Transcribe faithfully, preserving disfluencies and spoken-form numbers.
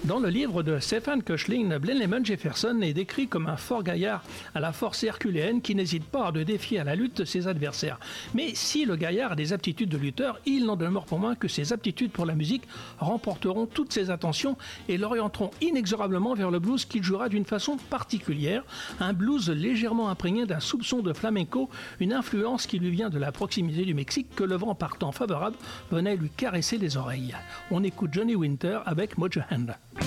Dans le livre de Stephen Koechlin, Blenheim Jefferson est décrit comme un fort gaillard à la force herculéenne qui n'hésite pas à de défier à la lutte ses adversaires. Mais si le gaillard a des aptitudes de lutteur, il n'en demeure pas moins que ses aptitudes pour la musique remporteront toutes ses attentions et l'orienteront inexorablement vers le blues qu'il jouera d'une façon particulière, un blues légèrement imprégné d'un soupçon de flamenco, une influence qui lui vient de la proximité du Mexique que le vent par temps favorable venait lui caresser les oreilles. On écoute Johnny Winter avec Mojo Hand.